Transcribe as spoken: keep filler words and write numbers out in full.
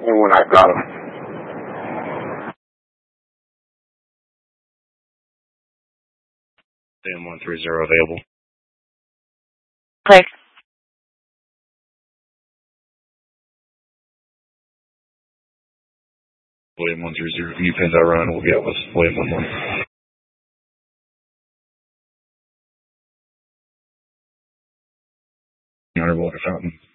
And when I got him. Sam one three zero available. Click. William one three zero, can you pin that run? We'll get with William one one. Honorable Water Fountain.